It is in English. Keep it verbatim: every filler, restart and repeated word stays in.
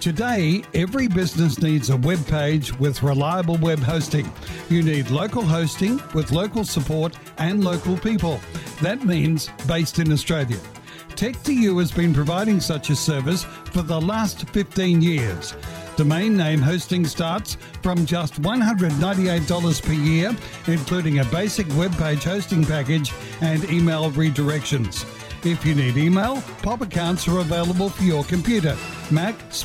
Today, every business needs a web page with reliable web hosting. You need local hosting with local support and local people. That means based in Australia. Tech two U has been providing such a service for the last fifteen years. Domain name hosting starts from just one hundred ninety-eight dollars per year, including a basic web page hosting package and email redirections. If you need email, Pop accounts are available for your computer, Mac,